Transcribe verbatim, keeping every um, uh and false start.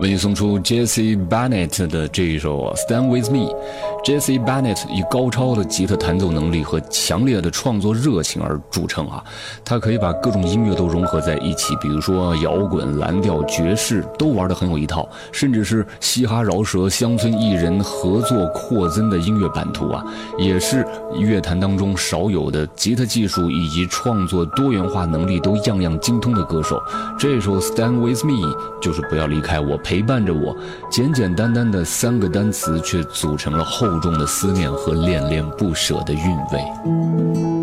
为你送出 Jesse Bennett 的这一首 Stand With Me。Jesse Bennett 以高超的吉他弹奏能力和强烈的创作热情而著称啊，他可以把各种音乐都融合在一起，比如说摇滚、蓝调、爵士都玩得很有一套，甚至是嘻哈、饶舌、乡村艺人合作扩增的音乐版图啊，也是乐坛当中少有的吉他技术以及创作多元化能力都样样精通的歌手。这首 Stand With Me 就是不要离开我，陪伴着我，简简单单的三个单词却组成了厚重的思念和恋恋不舍的韵味。